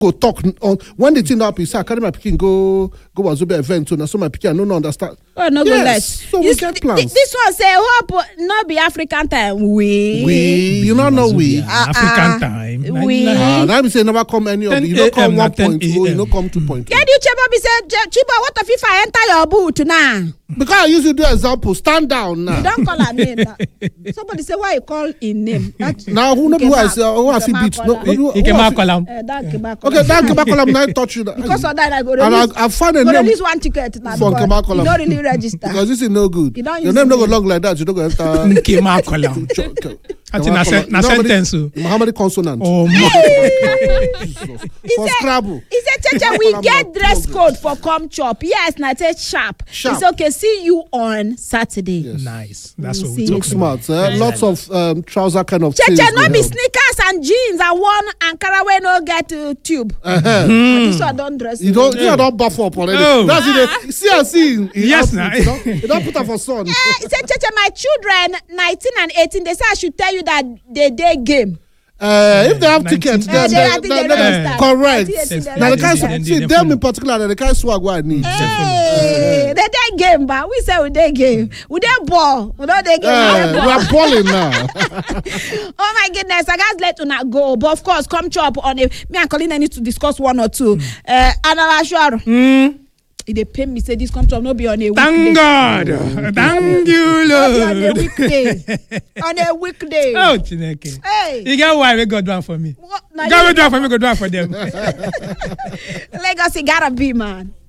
go talk on when the thing happen. Say I carry my pikin go Wazobia event, so my pikin I no understand. Oh, no, go let. So we get plans. This one say hope not be African time. You don't know we. African time. Now we say never come any of you don't come 1.0, you don't come 2.0. Can you Chiba be say Chiba, what if I enter your boot now? Because I use you do example, stand down now. You don't call her name. Somebody say why you call in name. Now who know who I say who I feel beat? You can mark column. Okay, that Kebakolam now touch you. Because of that I go and I find a name. Release one ticket now. For Kebakolam. You don't really register. Because this is no good. You don't Your name no go long like that. You don't go enter. Kebakolam. I think na sentence. How many consonants? Oh my. For Scrabble. He said, Cheche, we get dress code for come chop. Yes, na say sharp. It's okay. See you on Saturday. Yes. Nice. That's what we Look talk smart. Lots of trouser kind of Cheche, things. no be sneakers and jeans and one Ankara wey no get tube. This one don't dress. You don't buff up already. Oh. That's it. See. Yes, now. You don't put her for sun. He said, Cheche, my children 19 and 18, they say I should tell you that they game. If they have tickets, then correct. Now the guys see them in particular, the guys swag what I need. Hey, they game, but we say we they game. We they ball. We don't they game. We are balling now. Oh my goodness, I guys let una go. But of course, come chop on a me and Colin need to discuss one or two. Analashwaro. They pay me say this come chop no be on a weekday. Thank God. Thank you, Lord. On a weekday. On a weekday. Oh, Chineke. Hey. You get why we God do one for me. What? God will do one for me, go do one for them. Lagos, it gotta be, man.